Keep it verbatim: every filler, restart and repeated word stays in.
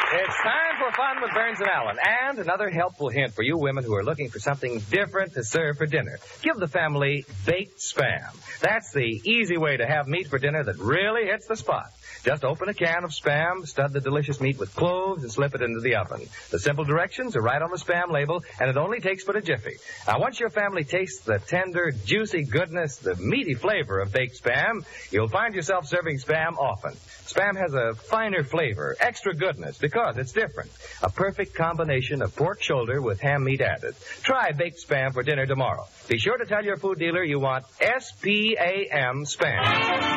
It's time for fun with Burns and Allen. And another helpful hint for you women who are looking for something different to serve for dinner. Give the family baked Spam. That's the easy way to have meat for dinner that really hits the spot. Just open a can of Spam, stud the delicious meat with cloves, and slip it into the oven. The simple directions are right on the Spam label, and it only takes but a jiffy. Now, once your family tastes the tender, juicy goodness, the meaty flavor of baked Spam, you'll find yourself serving Spam often. Spam has a finer flavor, extra goodness, because it's different. A perfect combination of pork shoulder with ham meat added. Try baked Spam for dinner tomorrow. Be sure to tell your food dealer you want S P A M Spam.